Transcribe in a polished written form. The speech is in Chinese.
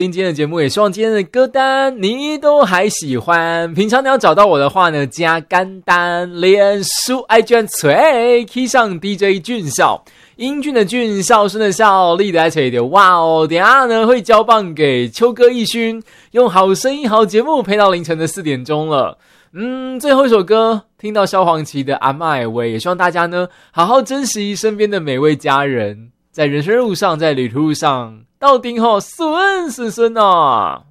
今天的节目也希望今天的歌单你都还喜欢。平常你要找到我的话呢，加干单脸书 IG 吹 key 上 DJ 俊孝，英俊的俊，孝顺的孝，力的吹的哇哦！等一下呢会交棒给秋哥义勋，用好声音好节目陪到凌晨的4点钟了。最后一首歌听到萧煌奇的阿嬷的话，也希望大家呢好好珍惜身边的每位家人，在人生路上，在旅途路上到顶后顺顺顺啊！